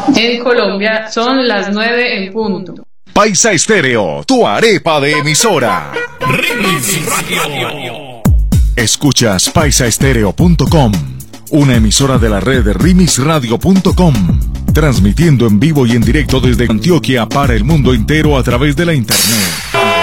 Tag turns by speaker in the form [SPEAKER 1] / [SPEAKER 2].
[SPEAKER 1] En Colombia son las 9 en punto.
[SPEAKER 2] Paisa Estéreo, tu arepa de emisora.
[SPEAKER 3] Rimis Radio.
[SPEAKER 2] Escuchas paisaestereo.com, una emisora de la red rimisradio.com, transmitiendo en vivo y en directo desde Antioquia para el mundo entero a través de la internet.